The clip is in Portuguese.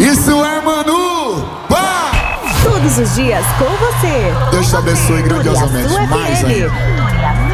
Isso é Manu! Vá! Todos os dias com você. Deus te abençoe grandiosamente. Sua Mais FM. ainda.